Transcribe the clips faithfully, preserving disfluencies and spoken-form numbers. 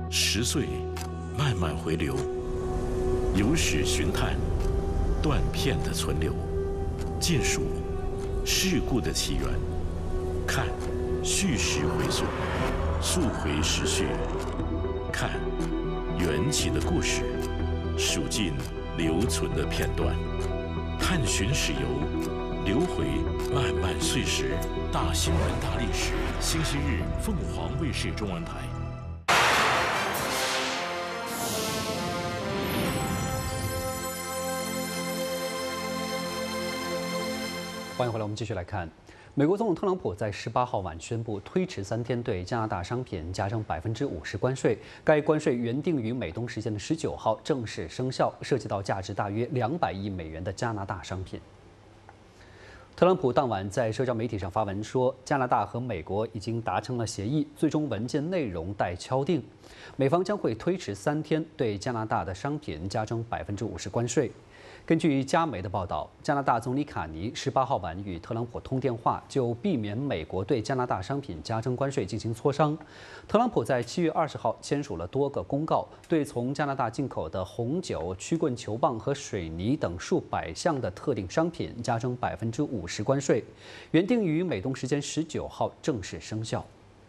十岁慢慢回流，有史寻探，断片的存留，见数事故的起源，看叙事回溯，溯回时序，看缘起的故事，数尽留存的片段，探寻史游，流回漫漫岁时。大新闻大历史，星期日凤凰卫视中文台。 欢迎回来，我们继续来看。美国总统特朗普在十八号晚宣布推迟三天对加拿大商品加征百分之五十关税。该关税原定于美东时间的十九号正式生效，涉及到价值大约两百亿美元的加拿大商品。特朗普当晚在社交媒体上发文说，加拿大和美国已经达成了协议，最终文件内容待敲定。美方将会推迟三天对加拿大的商品加征百分之五十关税。根据加媒的报道，加拿大总理卡尼十八号晚与特朗普通电话，就避免美国对加拿大商品加征关税进行磋商。特朗普在七月二十号签署了多个公告，对从加拿大进口的红酒、曲棍球棒和水泥等数百项的特定商品加征百分之五十关税，原定于美东时间十九号正式生效。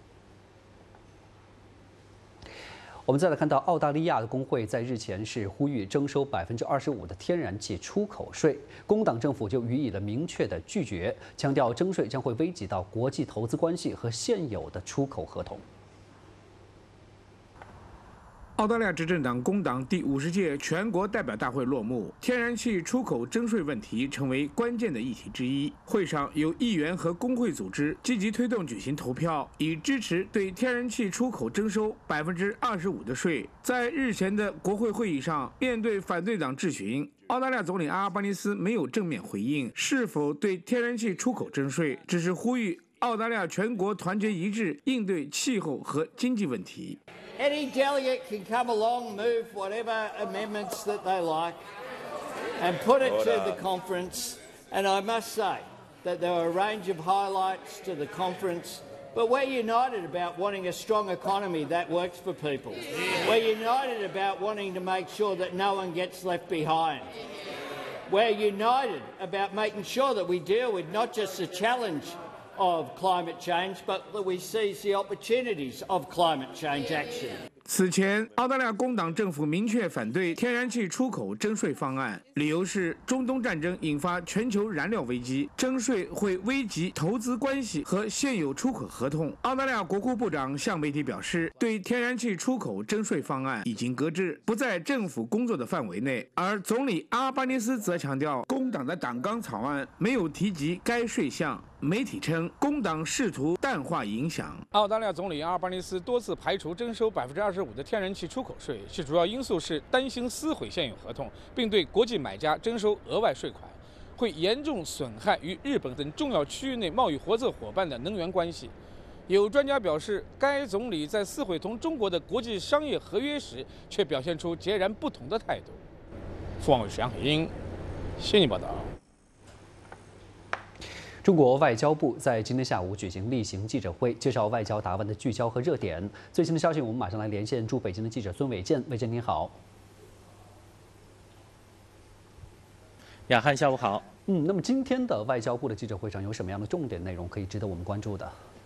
我们再来看到，澳大利亚的工会在日前是呼吁征收百分之二十五的天然气出口税，工党政府就予以了明确的拒绝，强调征税将会危及到国际投资关系和现有的出口合同。 澳大利亚执政党工党第五十届全国代表大会落幕，天然气出口征税问题成为关键的议题之一。会上有议员和工会组织积极推动举行投票，以支持对天然气出口征收百分之二十五的税。在日前的国会会议上，面对反对党质询，澳大利亚总理阿尔巴尼斯没有正面回应是否对天然气出口征税，只是呼吁澳大利亚全国团结一致应对气候和经济问题。 Any delegate can come along, move whatever amendments that they like, and put it to the conference. And I must say that there are a range of highlights to the conference, but we're united about wanting a strong economy that works for people. We're united about wanting to make sure that no one gets left behind. We're united about making sure that we deal with not just the challenge of climate change, but that we seize the opportunities of climate change action. 此前，澳大利亚工党政府明确反对天然气出口征税方案，理由是中东战争引发全球燃料危机，征税会危及投资关系和现有出口合同。澳大利亚国库部长向媒体表示，对天然气出口征税方案已经搁置，不在政府工作的范围内。而总理阿尔巴尼斯则强调，工党的党纲草案没有提及该税项。媒体称，工党试图淡化影响。 澳大利亚总理阿尔巴尼斯多次排除征收百分之二十五的天然气出口税，其主要因素是担心撕毁现有合同，并对国际买家征收额外税款，会严重损害与日本等重要区域内贸易合作伙伴的能源关系。有专家表示，该总理在撕毁同中国的国际商业合约时，却表现出截然不同的态度。凤凰卫视杨海英，悉尼报道。 中国外交部在今天下午举行例行记者会，介绍外交答问的聚焦和热点。最新的消息，我们马上来连线驻北京的记者孙伟健。伟健，您好。 雅翰，下午好。 嗯，那么今天的外交部的记者会上有什么样的重点内容可以值得我们关注的？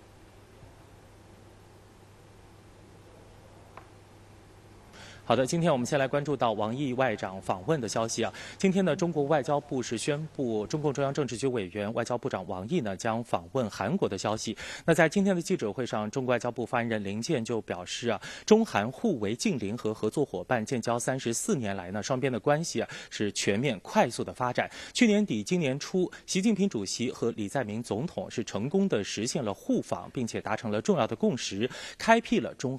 好的，今天我们先来关注到王毅外长访问的消息啊。今天呢，中国外交部是宣布，中共中央政治局委员、外交部长王毅呢将访问韩国的消息。那在今天的记者会上，中国外交部发言人林健就表示啊，中韩互为近邻和合作伙伴，建交三十四年来呢，双边的关系啊是全面快速的发展。去年底、今年初，习近平主席和李在明总统是成功的实现了互访，并且达成了重要的共识，开辟了中